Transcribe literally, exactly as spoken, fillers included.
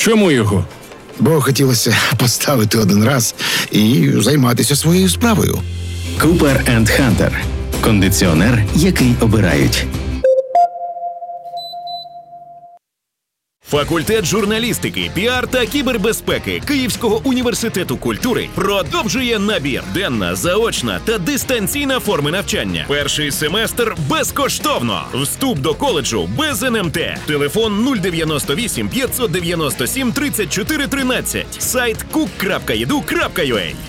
Чому його? Бо хотілося поставити один раз і займатися своєю справою. Купер енд Хантер. Кондиціонер, який обирають. Факультет журналістики, піар та кібербезпеки Київського університету культури продовжує набір. Денна, заочна та дистанційна форми навчання. Перший семестр безкоштовно. Вступ до коледжу без ен ем те. Телефон нуль дев'яносто вісім п'ятсот дев'яносто сім тридцять чотири тринадцять. Сайт кук крапка і ді ю крапка ю а.